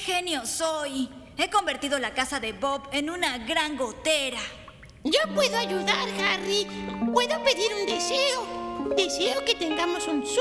genio soy! He convertido la casa de Bob en una gran gotera. Yo puedo ayudar, Harry. Puedo pedir un deseo. Deseo que tengamos un